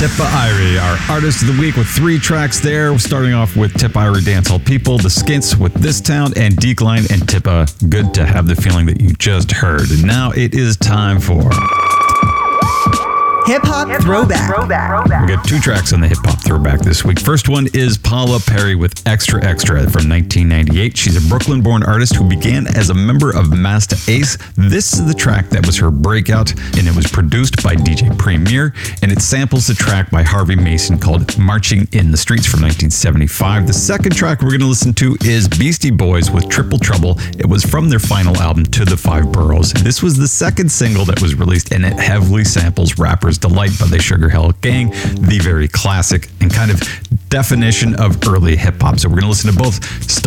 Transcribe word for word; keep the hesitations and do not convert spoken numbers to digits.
Tippa Irie, our artist of the week, with three tracks there. Starting off with Tippa Irie, Dancehall People, The Skints with This Town, and Decline and Tippa, Good to Have the Feeling That You Just Heard. And now it is time for Hip Hop Throwback. Throwback. We got two tracks on the Hip Hop Throwback this week. First one is Paula Perry with Extra Extra from nineteen ninety-eight. She's a Brooklyn-born artist who began as a member of Masta Ace. This is the track that was her breakout, and it was produced by D J Premier, and it samples the track by Harvey Mason called Marching in the Streets from nineteen seventy-five. The second track we're going to listen to is Beastie Boys with Triple Trouble. It was from their final album, To the Five Boroughs. This was the second single that was released, and it heavily samples Rapper's Delight by the Sugar Hill Gang, the very classic and kind of definition of early hip hop. So we're going to listen to both.